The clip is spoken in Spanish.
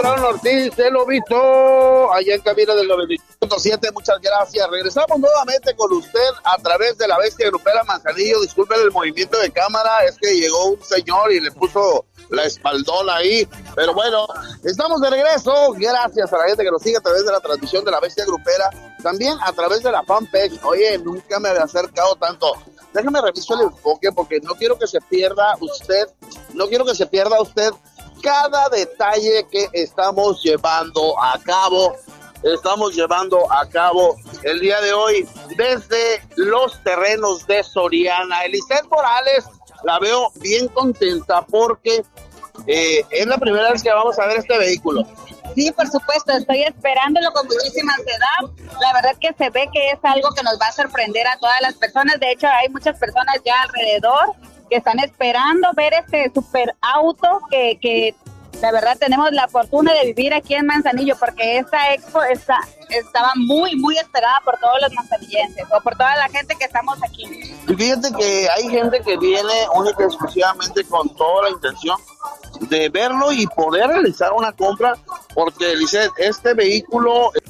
Ortiz, se lo visto allá en cabina del 95.7, muchas gracias. Regresamos nuevamente con usted a través de la bestia grupera Manzanillo. Disculpen el movimiento de cámara, es que llegó un señor y le puso la espaldona ahí, pero bueno, estamos de regreso. Gracias a la gente que nos sigue a través de la transmisión de la bestia grupera, también a través de la fanpage. Oye, nunca me había acercado tanto. Déjame revisar el enfoque porque no quiero que se pierda usted cada detalle que estamos llevando a cabo el día de hoy desde los terrenos de Soriana. Eliseth Morales, la veo bien contenta porque es la primera vez que vamos a ver este vehículo. Sí, por supuesto, estoy esperándolo con muchísima ansiedad. La verdad que se ve que es algo que nos va a sorprender a todas las personas. De hecho, hay muchas personas ya alrededor que están esperando ver este super auto que la verdad tenemos la fortuna de vivir aquí en Manzanillo, porque esta expo estaba muy, muy esperada por todos los manzanillenses o por toda la gente que estamos aquí. Y fíjate que hay gente que viene única y exclusivamente con toda la intención de verlo y poder realizar una compra, porque Eliseth, este vehículo